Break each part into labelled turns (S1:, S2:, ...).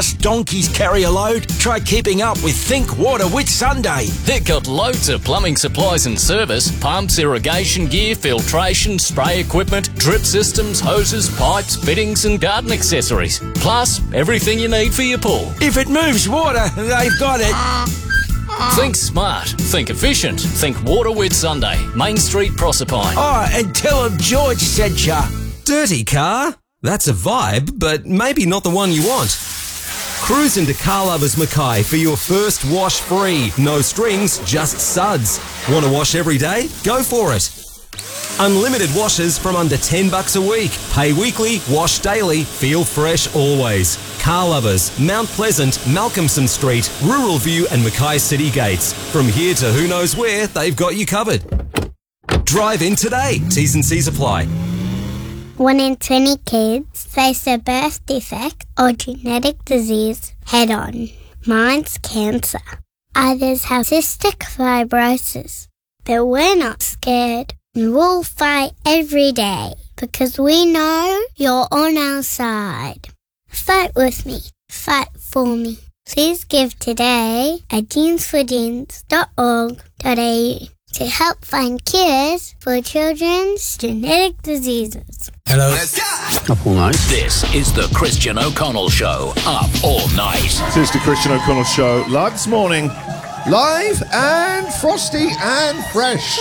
S1: Donkeys carry a load? Try keeping up with Think Water with Sunday.
S2: They've got loads of plumbing supplies and service, pumps, irrigation gear, filtration, spray equipment, drip systems, hoses, pipes, fittings and garden accessories. Plus, everything you need for your pool.
S1: If it moves water, they've got it.
S2: Think smart, think efficient, think Water with Sunday, Main Street, Proserpine.
S1: Oh, and tell them George sent ya.
S3: Dirty car? That's a vibe, but maybe not the one you want. Cruise into Car Lovers Mackay for your first wash free. No strings, just suds. Want to wash every day? Go for it. Unlimited washes from under $10 a week. Pay weekly, wash daily, feel fresh always. Car Lovers, Mount Pleasant, Malcolmson Street, Rural View and Mackay City Gates. From here to who knows where, they've got you covered. Drive in today. T's and C's apply.
S4: 1 in 20 kids face a birth defect or genetic disease head-on. Mine's cancer. Others have cystic fibrosis. But we're not scared. And we'll fight every day because we know you're on our side. Fight with me. Fight for me. Please give today at jeansforjeans.org.au to help find cures for children's genetic diseases.
S1: Hello.
S5: Up all night.
S2: This is the Christian O'Connell Show. Up all night.
S6: This is the Christian O'Connell Show. Live this morning. Live and frosty and fresh.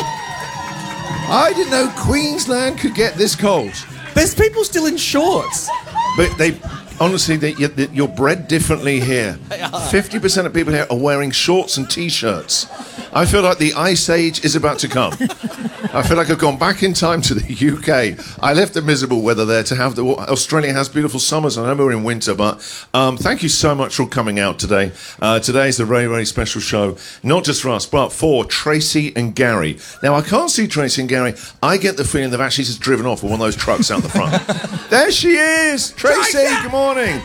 S6: I didn't know Queensland could get this cold.
S7: There's people still in shorts.
S6: But honestly, you're bred differently here. 50% of people here are wearing shorts and T-shirts. I feel like the ice age is about to come. I feel like I've gone back in time to the UK. I left the miserable weather there to have Australia has beautiful summers. I know we're in winter, but thank you so much for coming out today. Today is a very, very special show, not just for us, but for Tracy and Gary. Now, I can't see Tracy and Gary. I get the feeling they've actually just driven off with one of those trucks out the front. There she is! Tracy, good morning.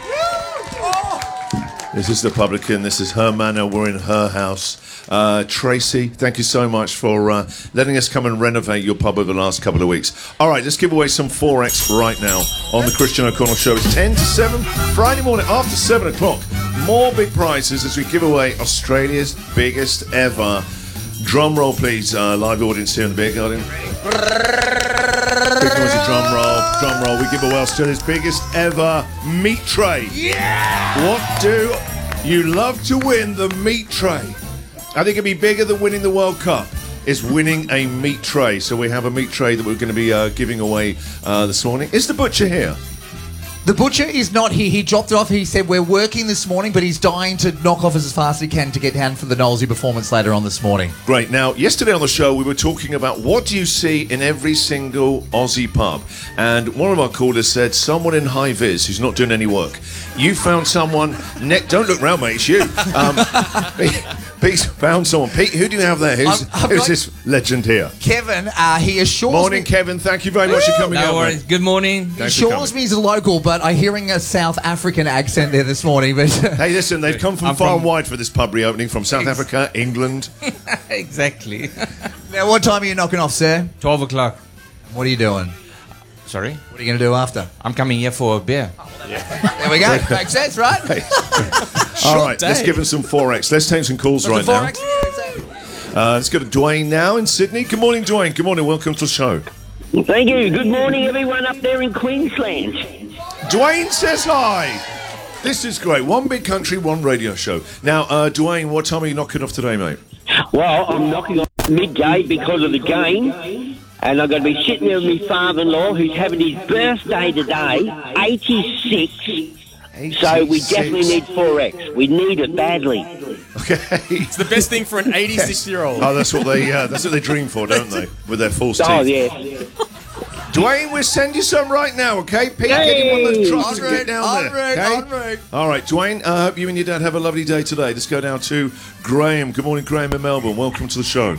S6: This is the publican. This is her manor. We're in her house. Tracy, thank you so much for letting us come and renovate your pub over the last couple of weeks. All right, let's give away some Forex right now on the Christian O'Connell Show. It's 10 to 7, Friday morning after 7 o'clock. More big prizes as we give away Australia's biggest ever. Drum roll, please. Live audience here in the beer garden. Big noisy drum roll. Drum roll. We give away Australia's biggest ever meat tray. Yeah! What do you love to win? The meat tray. I think it'd be bigger than winning the World Cup. Is winning a meat tray. So we have a meat tray that we're going to be giving away this morning. Is the butcher here?
S7: The butcher is not here. He dropped it off. He said we're working this morning, but he's dying to knock off as fast as he can to get down for the Knowlesy performance later on this morning.
S6: Great. Now, yesterday on the show, we were talking about what do you see in every single Aussie pub. And one of our callers said someone in high vis who's not doing any work. You found someone... Don't look round, mate. It's you. Pete's found someone. Pete, who do you have there? Who's this legend here?
S7: Kevin, he assures me...
S6: Morning, Kevin. Thank you very much for coming out.
S8: No worries. Good morning.
S7: He assures me he's a local, but I'm hearing a South African accent there this morning. But
S6: hey, listen, they've come from far and wide for this pub reopening, from South Africa, England.
S8: Exactly.
S7: Now, what time are you knocking off, sir?
S8: 12 o'clock.
S7: What are you doing?
S8: Sorry?
S7: What are you going to do after?
S8: I'm coming here for a beer.
S7: There we go. Makes sense, right?
S6: All right, let's give him some Forex. Let's take some calls right now. Let's go to Dwayne now in Sydney. Good morning, Dwayne. Good morning. Welcome to the show.
S9: Thank you. Good morning, everyone up there in Queensland.
S6: Dwayne says hi. This is great. One big country, one radio show. Now, Dwayne, what time are you knocking off today, mate?
S9: Well, I'm knocking off midday because of the game. And I'm going to be sitting there with my father-in-law, who's having his birthday today, 86. So we definitely need Forex. We need it badly.
S6: Okay.
S10: It's the best thing for an 86-year-old.
S6: Oh, that's what they dream for, don't they? With their false teeth.
S9: Oh, yes.
S6: Dwayne, we'll send you some right now, okay? Pete, get in one of those trucks and get down there. Okay? All right, Dwayne, I hope you and your dad have a lovely day today. Let's go down to Graham. Good morning, Graham in Melbourne. Welcome to the show.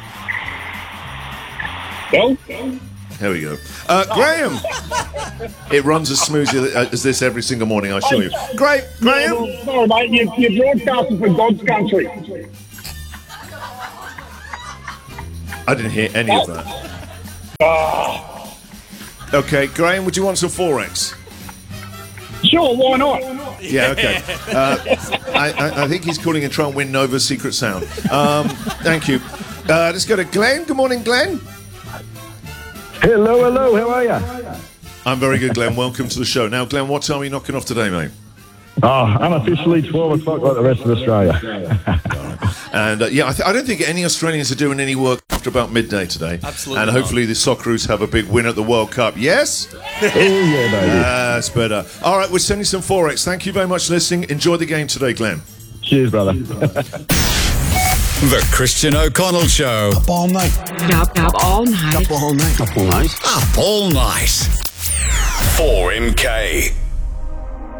S11: Well,
S6: there we go. Graham! It runs as smoothly as this every single morning, I assure you. Great, Graham!
S11: Sorry, mate, you're broadcasting for God's country.
S6: I didn't hear any of that. Okay, Graham, would you want some Forex?
S11: Sure, why not?
S6: Yeah, okay. I think he's calling and trying to win Nova's Secret Sound. Thank you. Let's go to Glenn. Good morning, Glenn.
S5: Hello, how are you?
S6: I'm very good, Glenn. Welcome to the show. Now, Glenn, what time are you knocking off today, mate?
S5: Oh, unofficially 12 o'clock like the rest of Australia.
S6: And I don't think any Australians are doing any work after about midday today.
S10: Absolutely.
S6: And hopefully the Socceroos have a big win at the World Cup. Yes?
S5: Oh, yeah, baby.
S6: That's better. All right, we're sending some Forex. Thank you very much for listening. Enjoy the game today, Glenn.
S5: Cheers, brother.
S12: The Christian O'Connell Show.
S13: Up all night.
S14: Up all night.
S13: Up all night. Up all night.
S12: Up all night.
S13: 4MK.